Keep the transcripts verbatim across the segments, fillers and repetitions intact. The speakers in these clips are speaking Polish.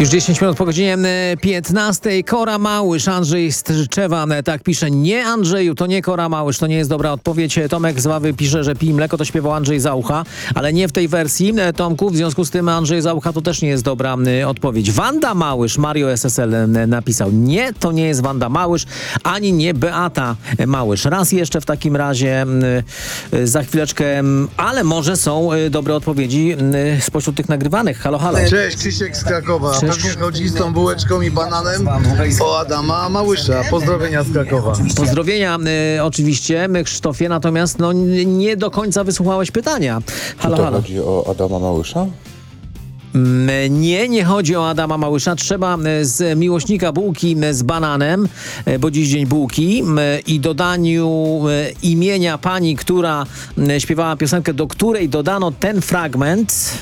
Już dziesięć minut po godzinie piętnastej. Kora Małysz, Andrzej Strzewa tak pisze. Nie, Andrzeju, to nie Kora Małysz, to nie jest dobra odpowiedź. Tomek z Ławy pisze, że Pij mleko to śpiewał Andrzej Zaucha, ale nie w tej wersji, Tomku. W związku z tym Andrzej Zaucha to też nie jest dobra odpowiedź. Wanda Małysz, Mario S S L napisał. Nie, to nie jest Wanda Małysz, ani nie Beata Małysz. Raz jeszcze w takim razie za chwileczkę, ale może są dobre odpowiedzi spośród tych nagrywanych. Halo, halo. Cześć, Krzysiek z Krakowa. Cześć. Pewnie chodzi z tą bułeczką i bananem o Adama Małysza. Pozdrowienia z Krakowa. Pozdrowienia y, oczywiście, Krzysztofie, natomiast no, n- nie do końca wysłuchałeś pytania. Halo, Czy to halo. chodzi o Adama Małysza? Mm, Nie, nie chodzi o Adama Małysza. Trzeba y, z miłośnika bułki y, z bananem, y, bo dziś dzień bułki, y, i dodaniu y, imienia pani, która y, śpiewała piosenkę, do której dodano ten fragment.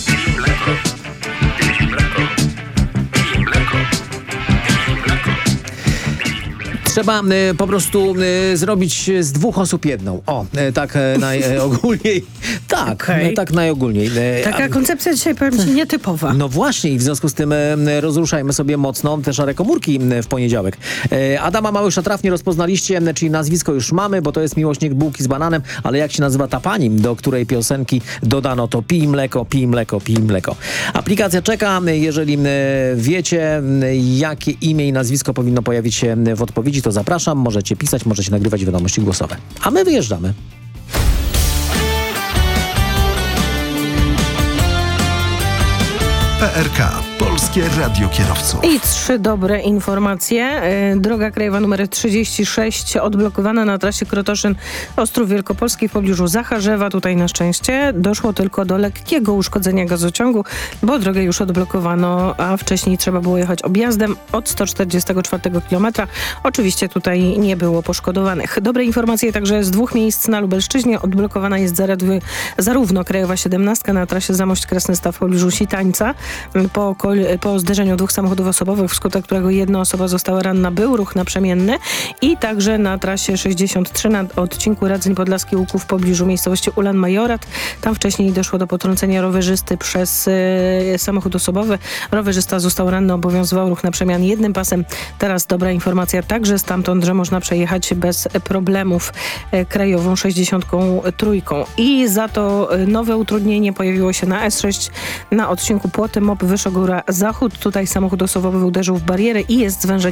Trzeba y, po prostu y, zrobić z dwóch osób jedną. O, y, tak y, najogólniej. Tak, Okej. y, tak najogólniej. Y, Taka a- koncepcja dzisiaj, powiem ci, nietypowa. No właśnie i w związku z tym y, rozruszajmy sobie mocno te szare komórki y, w poniedziałek. Y, Adama Małysza trafnie rozpoznaliście, y, czyli nazwisko już mamy, bo to jest miłośnik bułki z bananem, ale jak się nazywa ta pani, do której piosenki dodano to pij mleko, pij mleko, pij mleko. Aplikacja czeka, y, jeżeli y, wiecie, y, jakie imię i nazwisko powinno pojawić się y, w odpowiedzi, to zapraszam, możecie pisać, możecie nagrywać wiadomości głosowe. A my wyjeżdżamy. P R K. Polskie Radio Kierowców. I trzy dobre informacje. E, Droga krajowa numer trzydzieści sześć odblokowana na trasie Krotoszyn-Ostrów Wielkopolski w pobliżu Zacharzewa. Tutaj na szczęście doszło tylko do lekkiego uszkodzenia gazociągu, bo drogę już odblokowano, a wcześniej trzeba było jechać objazdem od sto czterdziestego czwartego kilometra. Oczywiście tutaj nie było poszkodowanych. Dobre informacje także z dwóch miejsc na Lubelszczyźnie. Odblokowana jest zaradwy, zarówno krajowa siedemnastka na trasie Zamość-Kresny Staw w pobliżu Sitańca. Po po zderzeniu dwóch samochodów osobowych, wskutek którego jedna osoba została ranna, był ruch naprzemienny, i także na trasie sześćdziesiąt trzy na odcinku Radzyń Podlaski Łuków w pobliżu miejscowości Ulan Majorat. Tam wcześniej doszło do potrącenia rowerzysty przez e, samochód osobowy. Rowerzysta został ranny, obowiązywał ruch na przemian jednym pasem. Teraz dobra informacja także stamtąd, że można przejechać bez problemów e, krajową sześćdziesiątką trzy. I za to e, nowe utrudnienie pojawiło się na S sześć na odcinku Płoty Mop Wyszogóra Zachód. Tutaj samochód osobowy uderzył w barierę i jest zwężenie